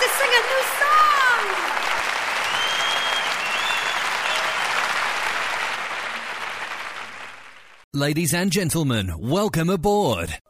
to sing a new song. Ladies and gentlemen, welcome aboard.